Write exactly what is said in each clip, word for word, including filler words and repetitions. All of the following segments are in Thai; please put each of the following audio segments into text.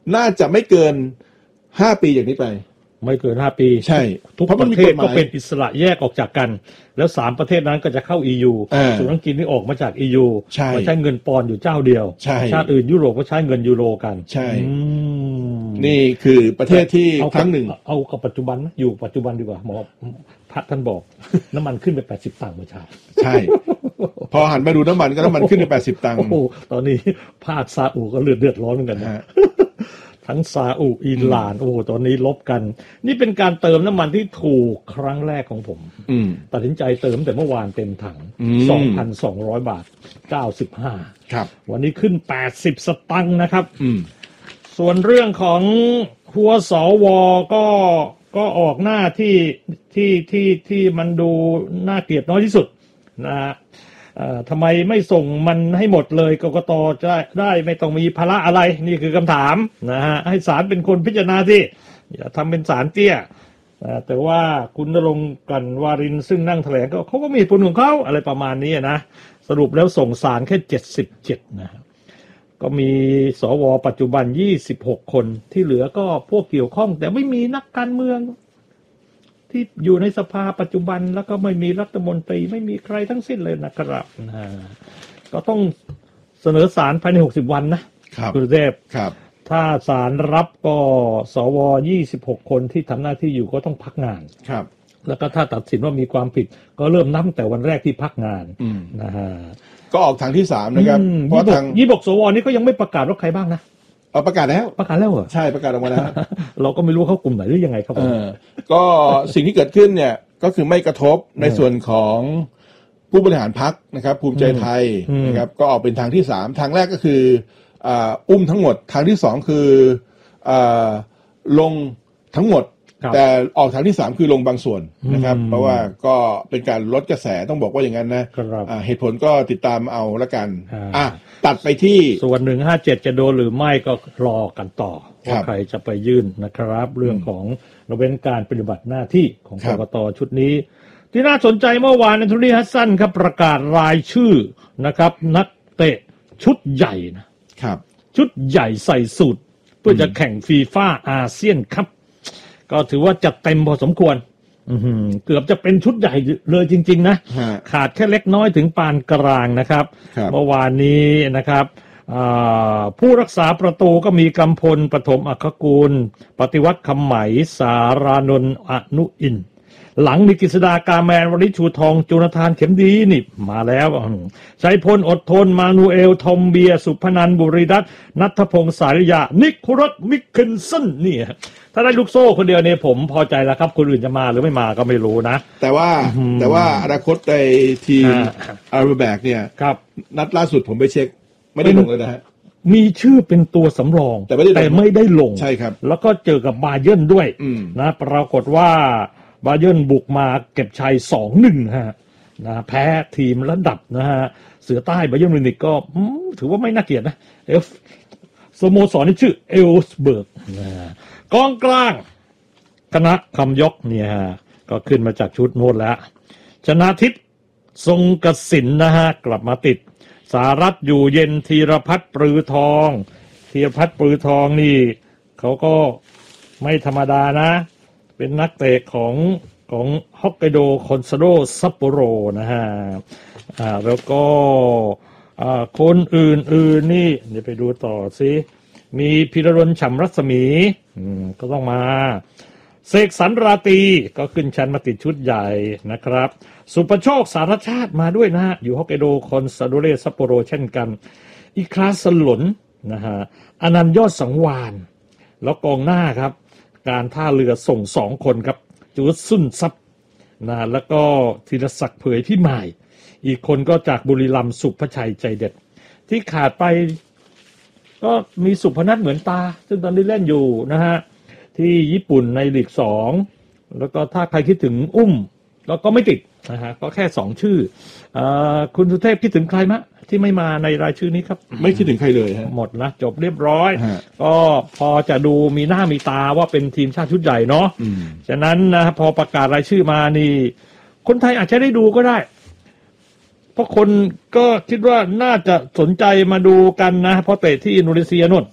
น่าจะไม่เกินห้าปีอย่างนี้ไปไม่เกินห้าปีใช่ทุกประเทศก็เป็นอิสระแยกออกจากกันแล้วสามประเทศนั้นก็จะเข้า อี ยู ส่วนอังกฤษนี่ออกมาจาก อี ยู มาใช้เงินปอนด์อยู่เจ้าเดียวชาติอื่นยุโรปก็ใช้เงินยูโรกันใช่นี่คือประเทศที่ครั้งหนึ่งเอากับปัจจุบันอยู่ปัจจุบันดีกว่าหมอพระท่านบอกน้ำมันขึ้นไปแปดสิบตังค์เมื่อเช้าใช่พอหันมาดูน้ำมันก็น้ำมันขึ้นไปแปดสิบตังค์โอ้โหตอนนี้ภาคซาอุก็เลือดเดือดร้อนเหมือนกันนะทั้งซาอุอิหร่านโอ้โหตอนนี้ลบกันนี่เป็นการเติมน้ำมันที่ถูกครั้งแรกของผมตัดสินใจเติมแต่เมื่อวานเต็มถัง สองพันสองร้อย บาทเก้าสิบห้าครับวันนี้ขึ้นแปดสิบสตางค์นะครับส่วนเรื่องของหัวสวก็ก็ออกหน้าที่ที่ที่ที่มันดูน่าเกลียดน้อยที่สุดนะฮะทำไมไม่ส่งมันให้หมดเลยกกตจะได้ไม่ต้องมีภาระอะไรนี่คือคำถามนะฮะให้ศาลเป็นคนพิจารณาสิอย่าทำเป็นศาลเตี้ยแต่ว่าคุณณรงค์ กลั่นวารินซึ่งนั่งแถลงก็เขาก็มีเหตุผลของเขาอะไรประมาณนี้นะสรุปแล้วส่งศาลแค่เจ็ดสิบเจ็ดนะก็มีสวปัจจุบันยี่สิบหกคนที่เหลือก็พวกเกี่ยวข้องแต่ไม่มีนักการเมืองที่อยู่ในสภาปัจจุบันแล้วก็ไม่มีรัฐมนตรีไม่มีใครทั้งสิ้นเลยนะครับนะก็ต้องเสนอศาลภายในหกสิบวันนะครับคุณเทพครับถ้าศาลรับก็สวยี่สิบหกคนที่ทำหน้าที่อยู่ก็ต้องพักงานครับแล้วก็ถ้าตัดสินว่ามีความผิดก็เริ่มนับแต่วันแรกที่พักงานนะฮะก็ออกทางที่สามนะครับเพราะทางยี่สิบหกสวนี่ก็ยังไม่ประกาศว่าใครบ้างนะเอาประกาศแล้วประกาศแล้วเหรอใช่ประกาศออกมาแล้วเราก็ไม่รู้เขากลุ่มไหนหรือยังไงครับเออก็สิ่งที่เกิดขึ้นเนี่ยก็คือไม่กระทบในส่วนของผู้บริหารพรรคนะครับภูมิใจไทยนะครับก็ออกเป็นทางที่สามทางแรกก็คืออ่าอุ้มทั้งหมดทางที่สองคืออ่าลงทั้งหมดแต่ออกทางที่สามคือลงบางส่วนนะครับเพราะว่าก็เป็นการลดกระแสต้องบอกว่าอย่างนั้นนะเหตุผลก็ติดตามเอาละกันอ่ะตัดไปที่ส่วนหนึ่งห้าเจ็ดจะโดนหรือไม่ก็รอกันต่อว่าใครจะไปยื่นนะครับเรื่องของระเว้นการปฏิบัติหน้าที่ของกกต.ชุดนี้ที่น่าสนใจเมื่อวานแอนโทนี ฮัดสันครับประกาศรายชื่อนะครับนักเตะชุดใหญ่นะครับชุดใหญ่ใส่สูทเพื่อจะแข่งฟีฟ่าอาเซียนคัพก็ถือว่าจัดเต็มพอสมควรเกือบจะเป็นชุดใหญ่เลยจริงๆนะขาดแค่เล็กน้อยถึงปานกลางนะครับเมื่อวานนี้นะครับผู้รักษาประตูก็มีกำพลปฐมอัคคกูลปฏิวัติคำไหมสารานนท์อนุอินทร์หลังมีกฤษดากาแมนวริชูทองจุนธานเข็มดีนี่มาแล้วชัยพลอดทนมานูเอลทอมเบียสุพนันบุรีรัตน์ณัฐพงศ์สายยานิโคลัสมิคเคนสันนี่ถ้าได้ลูกโซ่คนเดียวเนี่ยผมพอใจแล้วครับคนอื่นจะมาหรือไม่มาก็ไม่รู้นะแต่ว่าแต่ว่าอนาคตในทีมอาร์เบแบกเนี่ยนัดล่าสุดผมไปเช็คไม่ได้ลงเลยนะฮะมีชื่อเป็นตัวสำรองแต่ไม่ได้แต่ไม่ได้ลงใช่ครับแล้วก็เจอกับบาเยิร์นด้วยนะปรากฏว่าบาเยิร์นบุกมาเก็บชัย สองหนึ่ง ฮะนะแพ้ทีมระดับนะฮะเสือใต้บาเยิร์นมิวนิกก็ถือว่าไม่น่าเกลียดนะเอฟสโมสรนี่ชื่อเอลส์เบิร์กนะกองกลางคณะคำยกเนี่ยฮะก็ขึ้นมาจากชุดโน้นแล้วชนะทิพย์ทรงกสินนะฮะกลับมาติดสารัตน์อยู่เย็นธีรพัฒน์ปรือทองธีรพัฒน์ปรือทองนี่เขาก็ไม่ธรรมดานะเป็นนักเตะของของฮอกไกโดคอนซาโดซัปโปโรนะฮะอ่าแล้วก็อ่าคนอื่นๆนี่เดี๋ยวไปดูต่อสิมีพิรดลฉ่ำรัศมีอืมก็ต้องมาเสกสรรราตรีก็ขึ้นชั้นมาติดชุดใหญ่นะครับสุประโชคสารชาติมาด้วยนะฮะอยู่ฮอกไกโดคอนซาโดเรซัปโปโรเช่นกันอีคลาสหลนนะฮะอนันต์ยอดสังวานแล้วกองหน้าครับการท่าเรือส่งสองคนครับจูดสุนซับนะแล้วก็ธีรศักดิ์เผยพิมายอีกคนก็จากบุรีรัมย์สุภชัยใจเด็ดที่ขาดไปก็มีสุพนัทเหมือนตาซึ่งตอนนี้เล่นอยู่นะฮะที่ญี่ปุ่นในลีกสองแล้วก็ถ้าใครคิดถึงอุ้มก็ก็ไม่ติดนะฮะก็แค่สองชื่ออ่าคุณสุเทพคิดถึงใครมะที่ไม่มาในรายชื่อนี้ครับไม่คิดถึงใครเลยฮะหมดนะจบเรียบร้อยก็พอจะดูมีหน้ามีตาว่าเป็นทีมชาติชุดใหญ่เนาะฉะนั้นนะพอประกาศรายชื่อมานี่คนไทยอาจจะได้ดูก็ได้เพราะคนก็คิดว่าน่าจะสนใจมาดูกันนะเพราะเตะที่อินโดนีเซียนู่น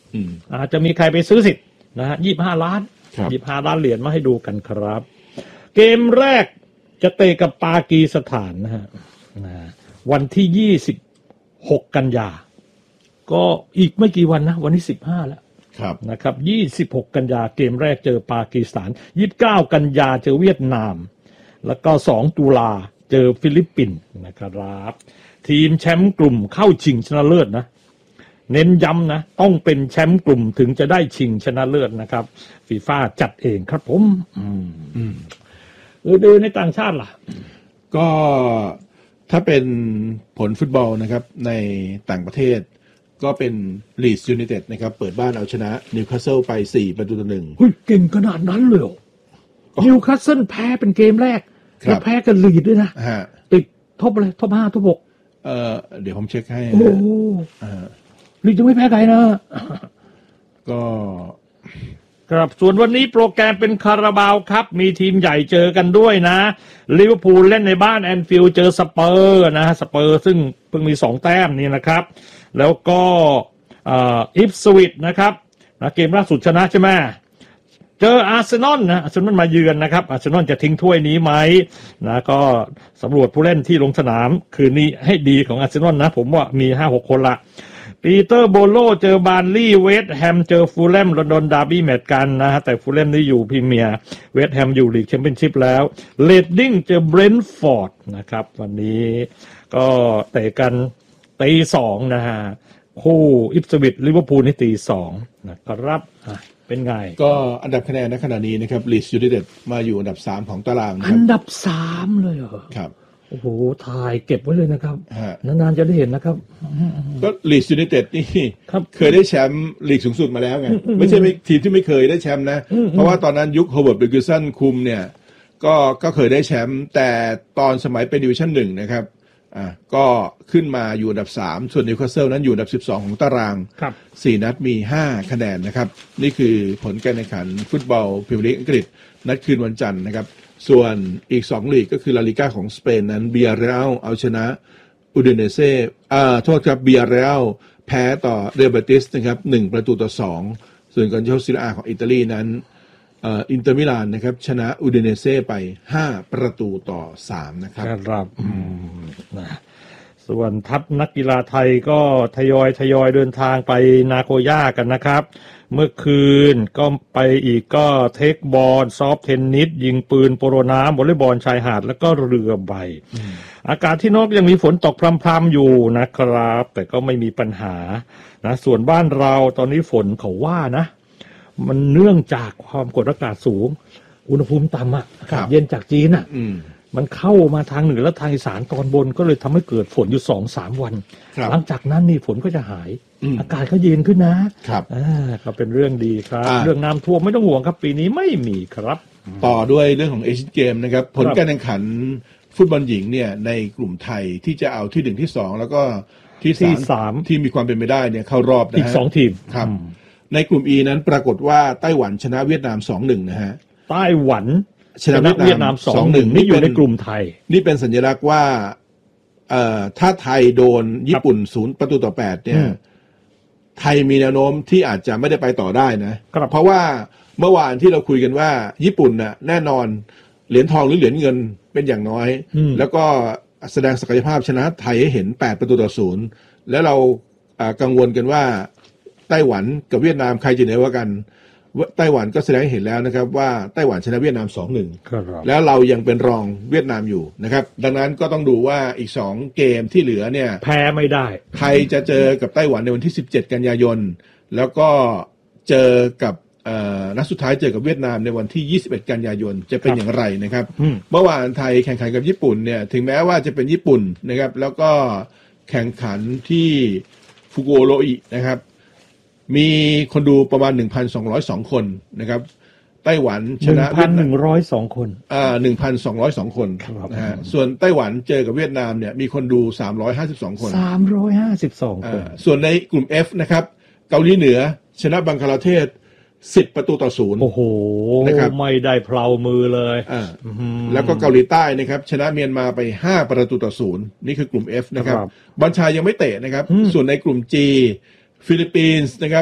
อาจจะมีใครไปซื้อสิทธิ์นะฮะยี่สิบห้าล้านครับยี่สิบห้าล้านเหรียญมาให้ดูกันครับ เกมแรกจะเตะกับปากีสถานนะฮะนะวันที่ยี่สิบหกกันยาก็อีกไม่กี่วันนะวันที่สิบห้าแล้วครับนะครับยี่สิบหกกันยาเกมแรกเจอปากีสถานยี่สิบเก้ากันยาเจอเวียดนามแล้วก็สองตุลาเจอฟิลิปปินส์นะครับทีมแชมป์กลุ่มเข้าชิงชนะเลิศนะเน้นย้ำนะต้องเป็นแชมป์กลุ่มถึงจะได้ชิงชนะเลิศนะครับฟีฟ่าจัดเองครับผมอืมอืมเออดูในต่างชาติล่ะก็ถ้าเป็นผลฟุตบอลนะครับในต่างประเทศก็เป็นลีดส์ยูไนเต็ดนะครับเปิดบ้านเอาชนะนิวคาสเซิลไปสี่ประตูต่อหนึ่งเฮ้ยเก่งขนาดนั้นเลยเหรอนิวคาสเซิลแพ้เป็นเกมแรกแล้วแพ้กันลีดด้วยนะติดท็อปอะไรท็อปห้าท็อปหกเออเดี๋ยวผมเช็คให้โอ้ลีดจะไม่แพ้ใครนะก็ครับส่วนวันนี้โปรแกรมเป็นคาราบาวครับมีทีมใหญ่เจอกันด้วยนะลิเวอร์พูลเล่นในบ้านแอนฟิลด์เจอสเปอร์นะสเปอร์ซึ่งเพิ่งมีสองแต้มนี่นะครับแล้วก็อิฟสวิตนะครับนะเกมล่าสุดชนะใช่ไหมเจออาร์เซนอลนะอาร์เซนอลมาเยือนนะครับอาร์เซนอลจะทิ้งถ้วยนี้ไหมนะก็สำรวจผู้เล่นที่ลงสนามคืนนี้ให้ดีของอาร์เซนอลนะผมว่ามี ห้าหก คนละปีเตอร์โบโลเจอบาร์ลี่เวสต์แฮมเจอฟูลแลมลอนดอนดาร์บี้แมตช์กันนะฮะแต่ฟูลแลมนี่อยู่พรีเมียร์เวสต์แฮมอยู่ลีกแชมเปี้ยนชิพแล้วเลดดิ้งเจอเบรนท์ฟอร์ดนะครับวันนี้ก็เตะกันตีสองนะฮะคู่อิปสวิตลิเวอร์พูลนี่ตีสองนะครับเป็นไงก็อันดับคะแนนในขณะนี้นะครับลีดส์ยูไนเต็ดมาอยู่อันดับสามของตารางอันดับสามเลยเหรอครับโอ้โหถ่ายเก็บไว้เลยนะครับนานๆจะได้เห็นนะครับก็ลีดส์ยูไนเต็ดนี่เคยได้แชมป์ลีกสูงสุดมาแล้วไงไม่ใช่ทีมที่ไม่เคยได้แชมป์นะเพราะว่าตอนนั้นยุคโฮเวิร์ดเบอร์กิสันคุมเนี่ยก็ก็เคยได้แชมป์แต่ตอนสมัยเป็นดิวิชั่นหนึ่งนะครับอ่าก็ขึ้นมาอยู่อันดับสามส่วนนิวคาสเซิลนั้นอยู่อันดับสิบสองของตารางสี่นัดมีห้าคะแนนนะครับนี่คือผลการแข่งขันฟุตบอลพรีเมียร์ลีกอังกฤษนัดคืนวันจันทร์นะครับส่วนอีกสองลีกก็คือลาลิก้าของสเปนนั้นเบียร์เรอัลเอาชนะอูดิเนเซ่อ่าโทษครับเบียร์เรอัลแพ้ต่อเรอัลเบติสนะครับหนึ่งประตูต่อสองส่วนการเช่าซีเรียของอิตาลีนั้นอ่าอินเตอร์มิลานนะครับชนะอูดิเนเซ่ไปห้าประตูต่อสามนะครับครับนะส่วนทัพนักกีฬาไทยก็ทยอยทยอยเดินทางไปนาโกย่ากันนะครับเมื่อคืนก็ไปอีกก็เทคบอลซอฟเทนนิสยิงปืนโปโลน้ำวอลเลย์บอลชายหาดแล้วก็เรือใบอากาศที่นอกยังมีฝนตกพรำๆอยู่นะครับแต่ก็ไม่มีปัญหานะส่วนบ้านเราตอนนี้ฝนเขาว่านะมันเนื่องจากความกดอากาศสูงอุณหภูมิต่ำอ่ะอากาศเย็นจากจีนอ่ะมันเข้ามาทางเหนือและทางอีสานตอนบนก็เลยทำให้เกิดฝนอยู่สองสามวันหลังจากนั้นนี่ฝนก็จะหายอากาศก็เย็นขึ้นนะครับอ่าก็เป็นเรื่องดีครับเรื่องน้ำท่วมไม่ต้องห่วงครับปีนี้ไม่มีครับต่อด้วยเรื่องของเอเชียนเกมนะครับผลการแข่งขันฟุตบอลหญิงเนี่ยในกลุ่มไทยที่จะเอาที่หนึ่งที่สองแล้วก็ที่สามที่มีความเป็นไปได้เนี่ยเข้ารอบนะฮะอีกสองทีมครับในกลุ่ม E นั้นปรากฏว่าไต้หวันชนะเวียดนาม สองหนึ่ง นะฮะไต้หวันชนะเวียดนาม สองหนึ่งนี่อยู่ในกลุ่มไทยนี่เป็นสัญลักษณ์ว่าเอ่อถ้าไทยโดนญี่ปุ่นศูนย์ประตูต่อแปดเนี่ยไทยมีแนวโน้มที่อาจจะไม่ได้ไปต่อได้นะเพราะว่าเมื่อวานที่เราคุยกันว่าญี่ปุ่นน่ะแน่นอนเหรียญทองหรือเหรียญเงินเป็นอย่างน้อยแล้วก็แสดงศักยภาพชนะไทยให้เห็นแปดประตูต่อศูนย์แล้วเรากังวลกันว่าไต้หวันกับเวียดนามใครจะเหนือกว่ากันไต้หวันก็แสดงให้เห็นแล้วนะครับว่าไต้หวันชนะเวียดนาม สองหนึ่ง แล้วเรายังเป็นรองเวียดนามอยู่นะครับดังนั้นก็ต้องดูว่าอีกสองเกมที่เหลือเนี่ยแพ้ไม่ได้ไทยจะเจอกับไต้หวันในวันที่สิบเจ็ดกันยายนแล้วก็เจอกับนัดสุดท้ายเจอกับเวียดนามในวันที่ยี่สิบเอ็ดกันยายนจะเป็นอย่างไรนะครับเมื่อวานไทยแข่งขันกับญี่ปุ่นเนี่ยถึงแม้ว่าจะเป็นญี่ปุ่นนะครับแล้วก็แข่งขันที่ฟุกุโอโรอินะครับมีคนดูประมาณ หนึ่งพันสองร้อยสอง คนนะครับไต้หวันชนะหนึ่งพันหนึ่งร้อยสอง คนอ่า หนึ่งพันสองร้อยสอง คนนะฮะส่วนไต้หวันเจอกับเวียดนามเนี่ยมีคนดูสามร้อยห้าสิบสองคนสามร้อยห้าสิบสองคนส่วนในกลุ่ม F นะครับเกาหลีเหนือชนะบังคลาเทศสิบประตูต่อศูนย์โอ้โหนะครับไม่ได้เพลามือเลยอ่าแล้วก็เกาหลีใต้นะครับชนะเมียนมาไปห้าประตูต่อศูนย์นี่คือกลุ่ม F นะครับบัญชายังไม่เตะนะครับส่วนในกลุ่ม G ฟิลิปปินส์นะครับ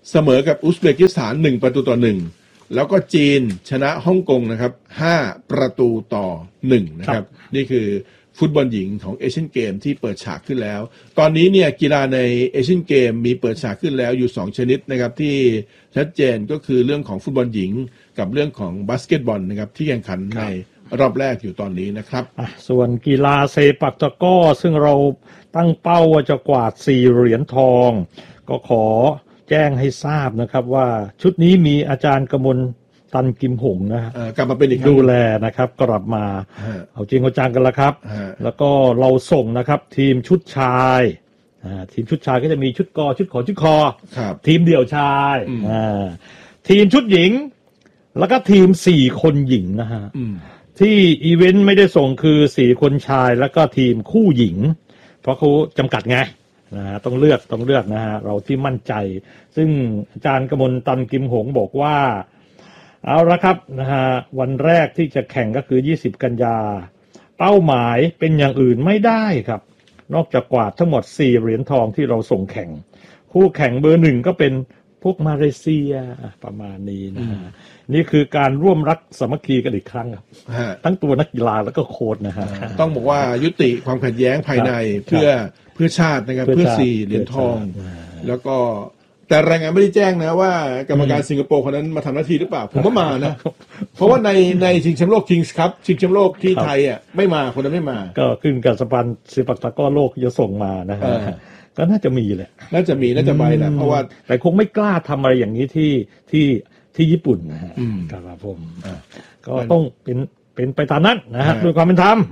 เสมอกับอุซเบกิสถานหนึ่งประตูต่อหนึ่งแล้วก็จีนชนะฮ่องกงนะครับห้าประตูต่อหนึ่งนะครับนี่คือฟุตบอลหญิงของเอเชียนเกมที่เปิดฉากขึ้นแล้วตอนนี้เนี่ยกีฬาในเอเชียนเกมมีเปิดฉากขึ้นแล้วอยู่สองชนิดนะครับที่ชัดเจนก็คือเรื่องของฟุตบอลหญิงกับเรื่องของบาสเกตบอลนะครับที่แข่งขันในรอบแรกอยู่ตอนนี้นะครับส่วนกีฬาเซปักตะกร้อซึ่งเราตั้งเป้าว่าจะกวาดสี่เหรียญทองก็ขอแจ้งให้ทราบนะครับว่าชุดนี้มีอาจารย์กมลตันกิมหงนะฮะกลับมาเป็นอีกดูแลนะครับกลับมาเอาจริงเอาจังกันแล้วครับแล้วก็เราส่งนะครับทีมชุดชายทีมชุดชายก็จะมีชุดกอชุดขอชุดคอทีมเดี่ยวชายทีมชุดหญิงแล้วก็ทีมสี่คนหญิงนะฮะที่อีเวนต์ไม่ได้ส่งคือสี่คนชายแล้วก็ทีมคู่หญิงเพราะเขาจำกัดไงนะฮะต้องเลือกต้องเลือกนะฮะเราที่มั่นใจซึ่งอาจารย์กมลตันกิมหงบอกว่าเอาละครับนะฮะวันแรกที่จะแข่งก็คือยี่สิบกันยาเป้าหมายเป็นอย่างอื่นไม่ได้ครับนอกจากกวาดทั้งหมดสี่เหรียญทองที่เราส่งแข่งคู่แข่งเบอร์หนึ่งก็เป็นพวกมาเลเซียประมาณนี้นะฮะนี่คือการร่วมรักสามัคคีกันอีกครั้งครับทั้งตัวนักกีฬาแล้วก็โค้ชนะฮะต้องบอกว่ายุติความขัดแย้งภายในเพื่อเพื่อชาตินะครับเพื่อสี่เหรียญทองแล้วก็แต่รายงานไม่ได้แจ้งนะว่ากรรมการสิงคโปร์คนนั้นมาทำหน้าที่หรือเปล่าผมก็มานะเพราะว่าในในชิงแชมป์โลกคิงส์คัพชิงแชมป์โลกที่ไทยอ่ะไม่มาคนนั้นไม่มาก็ขึ้นกับสปันศิปักตะก้อโลกจะส่งมานะฮะก็น่าจะมีแหละน่าจะมีน่าจะไปแหละเพราะว่าแต่คงไม่กล้าทำอะไรอย่างนี้ที่ที่ที่ญี่ปุ่นนะฮะครับผมก็ต้องเป็นเป็นไปตามนั้นนะฮะด้วยความเป็นธรรม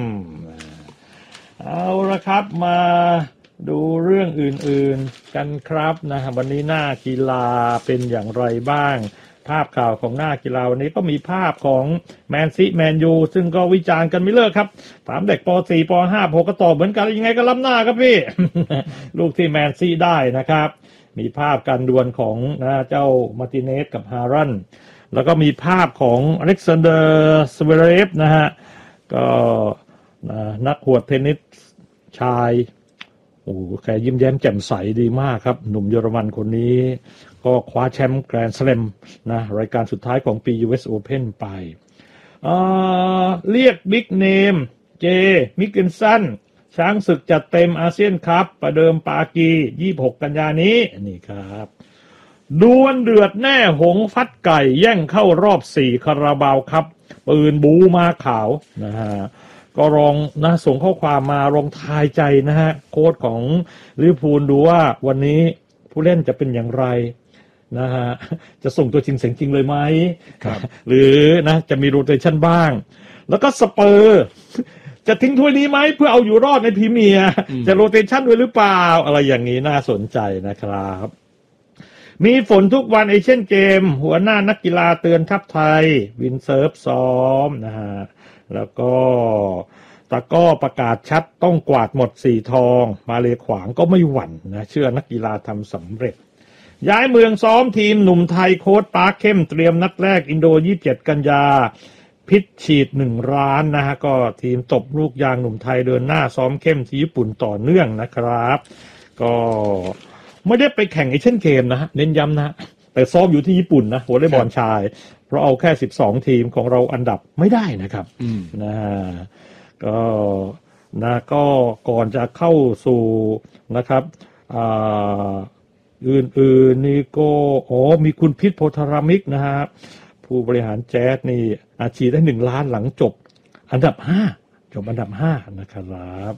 เอาละครับมาดูเรื่องอื่นๆกันครับนะฮะวันนี้หน้ากีฬาเป็นอย่างไรบ้างภาพข่าวของหน้ากีฬาวันนี้ก็มีภาพของแมนซีแมนยูซึ่งก็วิจารณ์กันไม่เลิกครับถามเด็กป.สี่ ป.ห้า ผมก็ตอบเหมือนกันยังไงก็ล้ำหน้าครับพี่ ลูกที่แมนซีได้นะครับมีภาพการดวลของนะเจ้ามาร์ติเนสกับฮารันแล้วก็มีภาพของอเล็กซานเดอร์สเวเรฟนะฮะก็นักหวดเทนนิสชายโอ้แกยิ้มแย้มแจ่มใสดีมากครับหนุ่มเยอรมันคนนี้ก็คว้าแชมป์แกรนด์สแลมนะรายการสุดท้ายของปี ยู เอส Open ไปเอ่อเรียกบิ๊กเนมเจมิกเกนสันช้างศึกจัดเต็มอาเซียนคัพประเดิมปากียี่สิบหกกันยานี้นี่ครับดวลเดือดแน่หงฟัดไก่แย่งเข้ารอบสี่คาราบาวครับปืนบูมาขาวนะฮะก็ลองนะส่งข้อความมาลองทายใจนะฮะโค้ชของลิเวอร์พูลดูว่าวันนี้ผู้เล่นจะเป็นอย่างไรนะฮะจะส่งตัวจริงเสียงจริงเลยไหมหรือนะจะมีโรเตชันบ้างแล้วก็สเปอร์จะทิ้งถ้วยนี้ไหมเพื่อเอาอยู่รอดในพรีเมียร์จะโรเตชันด้วยหรือเปล่าอะไรอย่างนี้น่าสนใจนะครับมีฝนทุกวันเอเชียนเกมหัวหน้านักกีฬาเตือนทัพไทยวินเซิร์ฟซ้อมนะฮะแล้วก็ตะก้อประกาศชัดต้องกวาดหมดสี่ทองมาเลขวางก็ไม่หวั่นนะเชื่อนักกีฬาทำสำเร็จย้ายเมืองซ้อมทีมหนุ่มไทยโค้ชปาร์คเข้มเตรียมนัดแรกอินโดยี่สิบเจ็ดกันยาพิชฉีดหนึ่งร้านนะฮะก็ทีมตบลูกยางหนุ่มไทยเดินหน้าซ้อมเข้มที่ญี่ปุ่นต่อเนื่องนะครับก็ไม่ได้ไปแข่งเอเชียนเกมนะฮะเน้นย้ำนะแต่ซ้อมอยู่ที่ญี่ปุ่นนะวอลเลย์บอลชายเพราะเอาแค่สิบสองทีมของเราอันดับไม่ได้นะครับนะฮะก็นะก็ก่อนจะเข้าสู่นะครับอ่าอื่นๆนี่ก็อ๋อมีคุณพิษโพธารามิกนะฮะผู้บริหารแจ๊สนี่อาชีพได้หนึ่งล้านหลังจบอันดับห้าจบอันดับห้านะครับ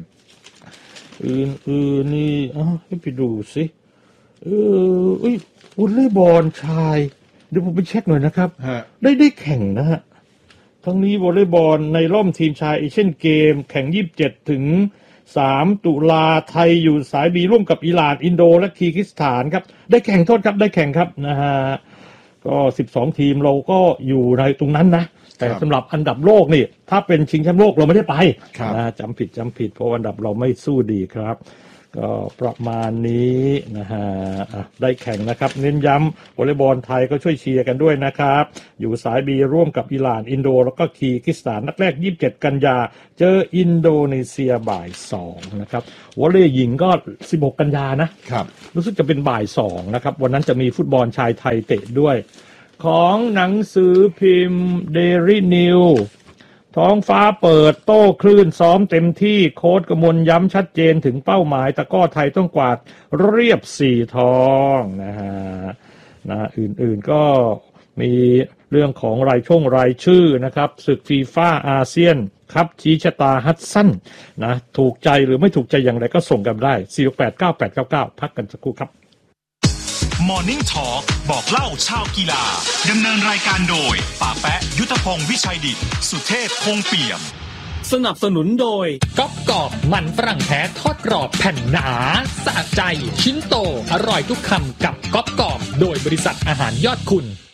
อื่นๆนี่อ๋อให้ไปดูสิเออเอ้ยวอลเลย์บอลชายเดี๋ยวผมไปเช็คหน่อยนะครับได้ได้แข่งนะฮะทั้งนี้วอลเลย์บอลในร่มทีมชายเอเชียนเกมแข่งยี่สิบเจ็ดถึงสามตุลาไทยอยู่สายบีร่วมกับอิหร่านอินโดและคีร์กิสถานครับได้แข่งโทษครับได้แข่งครับนะฮะก็สิบสองทีมเราก็อยู่ในตรงนั้นนะแต่สำหรับอันดับโลกนี่ถ้าเป็นชิงแชมป์โลกเราไม่ได้ไปนะจำผิดจำผิดเพราะอันดับเราไม่สู้ดีครับก็ประมาณนี้นะฮะได้แข่งนะครับเน้นย้ำวอลเลย์บอลไทยก็ช่วยเชียร์กันด้วยนะครับอยู่สายบีร่วมกับอิหร่านอินโดแล้วก็คีร์กิสถานนัดแรกยี่สิบเจ็ดกันยาเจออินโดนีเซียบ่ายสองนะครับวอลเลย์หญิงก็สิบหกกันยานะครับรู้สึกจะเป็นบ่ายสองนะครับวันนั้นจะมีฟุตบอลชายไทยเตะด้วยของหนังสือพิมพ์เดลี่นิวท้องฟ้าเปิดโต้คลื่นซ้อมเต็มที่โค้ชกมลย้ำชัดเจนถึงเป้าหมายตะกร้อไทยต้องกวาดเรียบสี่ทองนะฮะนะอื่นๆก็มีเรื่องของรายช่องรายชื่อนะครับศึกฟีฟ่าอาเซียนครับชี้ชะตาฮัดสั้นนะถูกใจหรือไม่ถูกใจอย่างไรก็ส่งกันได้สี่ หก แปด เก้า แปด เก้า เก้าพักกันสักครู่ครับ Morning Talk บอกเล่าชาวกีฬาดำเนินรายการโดยป๋าแปะยุทธพงศ์วิชัยดิษฐ์สุเทพคงเปี่ยมสนับสนุนโดยก๊อบกรอบมันฝรั่งแท้ทอดกรอบแผ่นหนาสะใจชิ้นโตอร่อยทุกคำกับก๊อบกรอบโดยบริษัทอาหารยอดคุณ